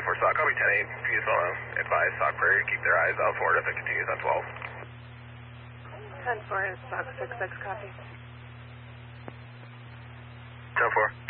For Stock, copy 10-8. Please advise Stock Prairie, keep their eyes out for it if it continues on 12. 10-4 is Stock 6-6, copy. 10-4.